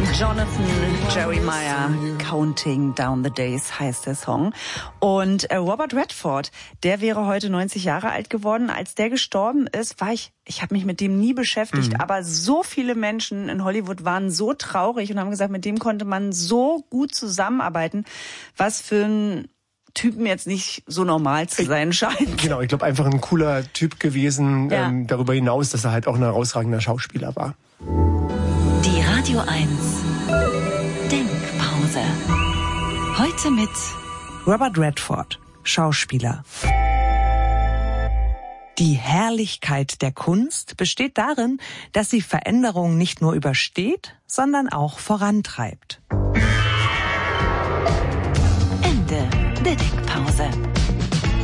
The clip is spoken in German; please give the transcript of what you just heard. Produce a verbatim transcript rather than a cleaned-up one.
Jonathan Jeremiah, Counting Down the Days heißt der Song. Und äh, Robert Redford, der wäre heute neunzig Jahre alt geworden. Als der gestorben ist, war ich, ich habe mich mit dem nie beschäftigt, mhm. aber so viele Menschen in Hollywood waren so traurig und haben gesagt, mit dem konnte man so gut zusammenarbeiten. Was für ein Typen jetzt nicht so normal zu sein scheint. Genau, ich glaube einfach ein cooler Typ gewesen, ja. ähm, darüber hinaus, dass er halt auch ein herausragender Schauspieler war. Die Radio eins Denkpause. Heute mit Robert Redford, Schauspieler. Die Herrlichkeit der Kunst besteht darin, dass sie Veränderungen nicht nur übersteht, sondern auch vorantreibt. Ende der Denkpause.